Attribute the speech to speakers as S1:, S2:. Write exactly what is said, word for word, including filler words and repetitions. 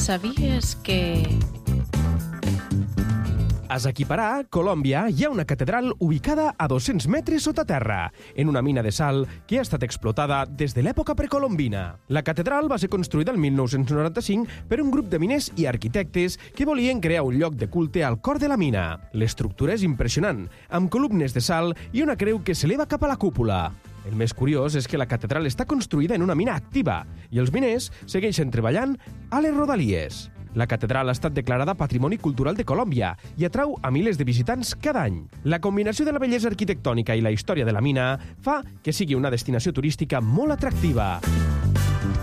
S1: Sabies que...
S2: A Zaquiparà, Colòmbia, hi ha una catedral ubicada a dos-cents metres sota terra, en una mina de sal que ha estat explotada des de l'època precolombina. La catedral va ser construïda el mil nou-cents noranta-cinc per un grup de miners i arquitectes que volien crear un lloc de culte al cor de la mina. L'estructura és impressionant, amb columnes de sal i una creu que s'eleva cap a la cúpula. El més curiós és que la catedral està construïda en una mina activa i els miners segueixen treballant a les rodalies. La catedral ha estat declarada Patrimoni Cultural de Colòmbia i atrau a milers de visitants cada any. La combinació de la bellesa arquitectònica i la història de la mina fa que sigui una destinació turística molt atractiva.